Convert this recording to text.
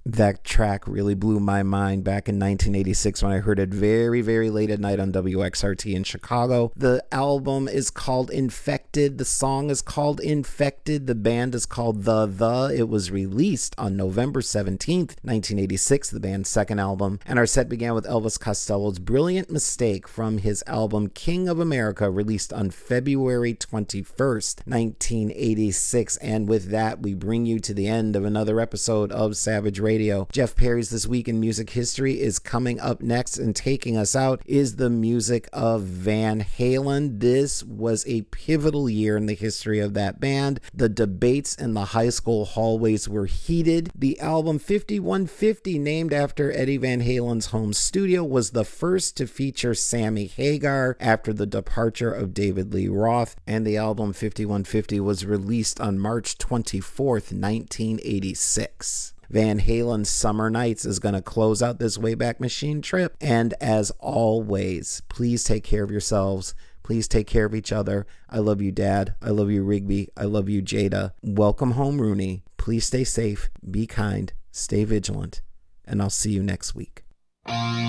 That track really blew my mind back in 1986 when I heard it very, very late at night on WXRT in Chicago. The album is called Infected. The song is called Infected. The band is called The. It was released on November 17th, 1986, the band's second album. And our set began with Elvis Costello's Brilliant Mistake from his album King of America, released on February 21st, 1986. And with that, we bring you to the end of another episode of Savage Radio. Jeff Perry's This Week in Music History is coming up next, and taking us out is the music of Van Halen. This was a pivotal year in the history of that band. The debates in the high school hallways were heated. The album 5150, named after Eddie Van Halen's home studio, was the first to feature Sammy Hagar after the departure of David Lee Roth, and the album 5150 was released on March 24th, 1986. Van Halen's Summer Nights is going to close out this Wayback Machine trip. And as always, please take care of yourselves. Please take care of each other. I love you, Dad. I love you, Rigby. I love you, Jada. Welcome home, Rooney. Please stay safe, be kind, stay vigilant, and I'll see you next week.